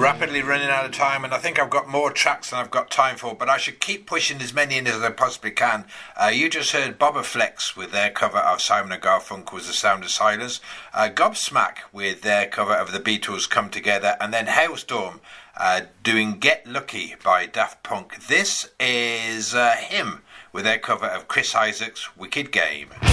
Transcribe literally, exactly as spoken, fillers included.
rapidly running out of time, and I think I've got more tracks than I've got time for, but I should keep pushing as many in as I possibly can. Uh, you just heard Bobaflex with their cover of Simon and Garfunkel's The Sound of Silence, uh, Gobsmack with their cover of The Beatles' Come Together, and then Hailstorm uh, doing Get Lucky by Daft Punk. This is uh, Him with their cover of Chris Isaak's Wicked Game.